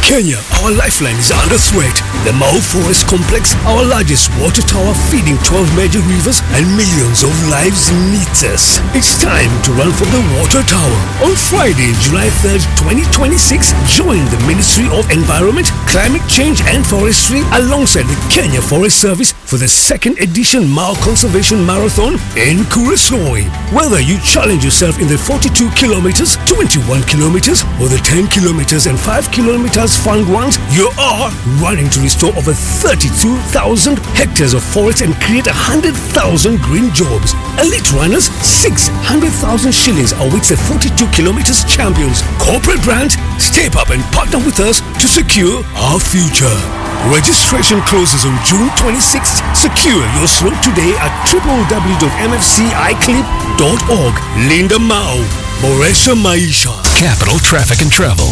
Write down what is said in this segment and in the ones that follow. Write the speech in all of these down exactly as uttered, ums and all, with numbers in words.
Kenya, our lifeline is under threat. The Mau Forest Complex, our largest water tower feeding twelve major rivers and millions of lives, needs us. It's time to run for the water tower. On Friday, July third, twenty twenty-six, join the Ministry of Environment, Climate Change and Forestry alongside the Kenya Forest Service for the second edition Mau Conservation Marathon in Kuresoi. Whether you challenge yourself in the forty-two kilometers, twenty-one kilometers or the ten kilometers and five kilometers fun runs, you are running to restore over thirty-two thousand hectares of forest and create one hundred thousand green jobs. Elite runners, six hundred thousand shillings awaits the forty-two kilometers champions. Corporate brands, step up and partner with us to secure our future. Registration closes on June twenty-sixth. Secure your slot today at w w w dot m f c i clip dot org. Linda Mau, Boresha Maisha. Capital Traffic and Travel.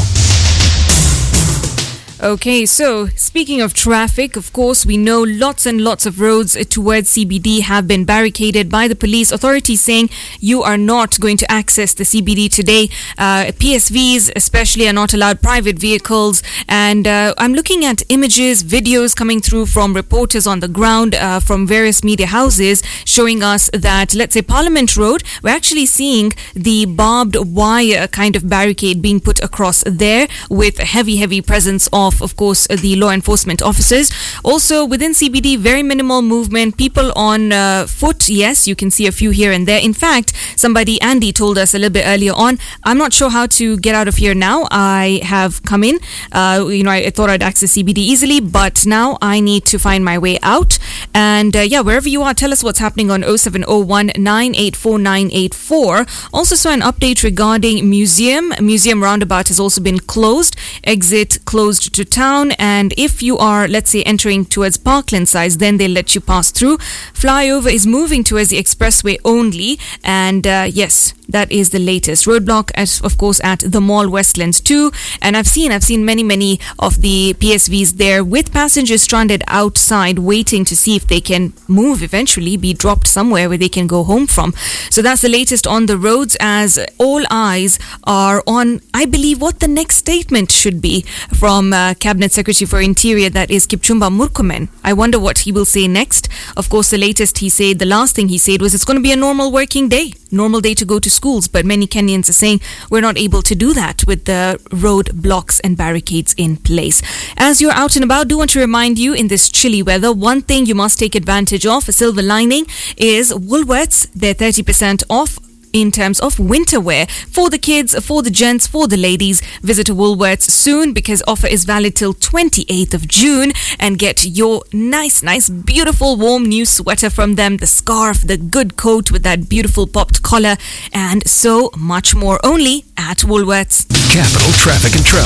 Okay, so speaking of traffic, of course, we know lots and lots of roads towards C B D have been barricaded by the police authorities, saying you are not going to access the C B D today. Uh, P S Vs especially are not allowed, private vehicles. And uh, I'm looking at images, videos coming through from reporters on the ground uh, from various media houses showing us that, let's say, Parliament Road, we're actually seeing the barbed wire kind of barricade being put across there with a heavy, heavy presence of Of, of course, uh, the law enforcement officers. Also, within C B D, very minimal movement. People on uh, foot, yes, you can see a few here and there. In fact, somebody, Andy, told us a little bit earlier on, I'm not sure how to get out of here now. I have come in. Uh, you know, I, I thought I'd access C B D easily, but now I need to find my way out. And uh, yeah, wherever you are, tell us what's happening on oh seven oh one, nine eight four, nine eight four. Also saw an update regarding Museum. Museum Roundabout has also been closed. Exit closed to town, and if you are, let's say, entering towards Parkland sides, then they let you pass through. Flyover is moving towards the expressway only, and uh, yes, that is the latest. Roadblock, as of course, at the Mall Westlands too. And I've seen, I've seen many, many of the P S Vs there with passengers stranded outside, waiting to see if they can move eventually, be dropped somewhere where they can go home from. So that's the latest on the roads, as all eyes are on, I believe, what the next statement should be from uh, Cabinet Secretary for Interior, that is Kipchumba Murkomen. I wonder what he will say next. Of course, the latest he said, the last thing he said was it's going to be a normal working day. Normal day to go to schools, but many Kenyans are saying we're not able to do that with the road blocks and barricades in place. As you're out and about, do want to remind you, in this chilly weather, one thing you must take advantage of, a silver lining, is Woolworths. They're thirty percent off in terms of winter wear for the kids, for the gents, for the ladies. Visit Woolworths soon, because offer is valid till twenty-eighth of June, and get your nice, nice, beautiful warm new sweater from them, the scarf, the good coat with that beautiful popped collar, and so much more, only at Woolworths. Capital Traffic and Travel.